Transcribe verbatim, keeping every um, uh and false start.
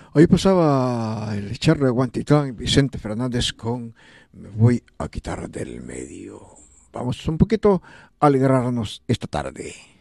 Ahí pasaba el charro de Guantitán, Vicente Fernández con Me voy a quitar del medio. Vamos un poquito a alegrarnos esta tarde.